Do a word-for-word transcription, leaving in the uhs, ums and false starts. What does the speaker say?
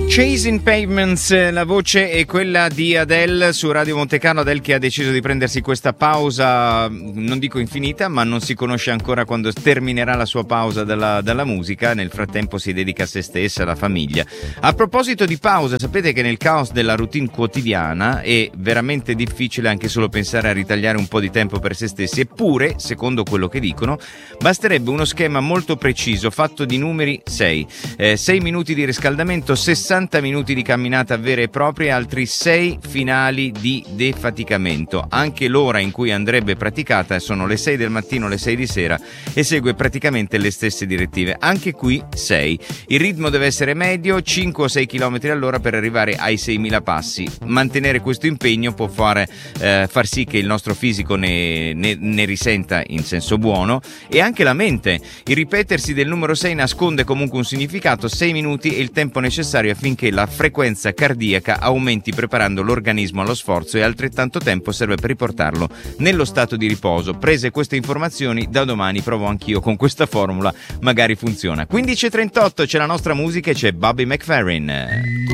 Chasing Pavements, la voce è quella di Adele su Radio Montecarlo. Adele che ha deciso di prendersi questa pausa, non dico infinita, ma non si conosce ancora quando terminerà la sua pausa dalla, dalla musica. Nel frattempo si dedica a se stessa, alla famiglia. A proposito di pausa, sapete che nel caos della routine quotidiana è veramente difficile anche solo pensare a ritagliare un po' di tempo per se stessi. Eppure, secondo quello che dicono, basterebbe uno schema molto preciso fatto di numeri sei. Eh, sei minuti di riscaldamento, sessanta minuti di camminata vera e propria e altri sei finali di defaticamento. Anche l'ora in cui andrebbe praticata sono le sei del mattino, le sei di sera, e segue praticamente le stesse direttive. Anche qui sei. Il ritmo deve essere medio, cinque o sei chilometri all'ora per arrivare ai seimila passi. Mantenere questo impegno può fare, eh, far sì che il nostro fisico ne, ne, ne risenta in senso buono, e anche la mente. Il ripetersi del numero sei nasconde comunque un significato. sei minuti è il tempo necessario affinché la frequenza cardiaca aumenti, preparando l'organismo allo sforzo, e altrettanto tempo serve per riportarlo nello stato di riposo. Prese queste informazioni, da domani provo anch'io con questa formula, magari funziona. quindici e trentotto, c'è la nostra musica e c'è Bobby McFerrin.